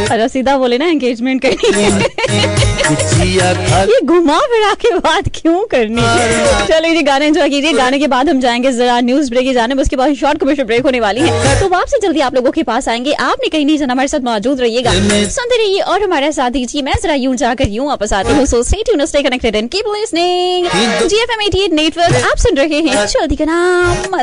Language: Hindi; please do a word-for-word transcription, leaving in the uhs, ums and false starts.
अच्छा सीधा बोले ना एंगेजमेंट करनी ये घुमा फिरा के बात क्यों करनी। चलो ये गाने एंजॉय कीजिए, गाने के बाद हम जाएंगे जरा न्यूज ब्रेक की जाने, उसके बाद शॉर्ट कमर्शियल ब्रेक होने वाली है, तो वापस से जल्दी आप लोगों के पास आएंगे। आपने कहीं नहीं जाना, हमारे साथ मौजूद रहिएगा, सुनते रहिए और हमारे साथ दीजिए। मैं जरा यूं जाकर यूं वापस आती हूँ। So stay tuned, stay connected and keep listening. Ji F M अट्ठासी नेटवर्क आप सुन रहे हैं, चलती का नाम